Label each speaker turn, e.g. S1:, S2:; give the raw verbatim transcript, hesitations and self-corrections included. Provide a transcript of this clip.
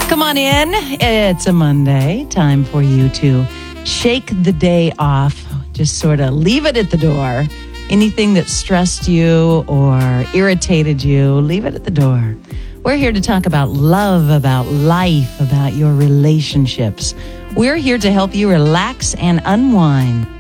S1: Come on in. It's a Monday. Time for you to shake the day off. Just sort of leave it at the door. Anything that stressed you or irritated you, leave it at the door. We're here to talk about love, about life, about your relationships. We're here to help you relax and unwind.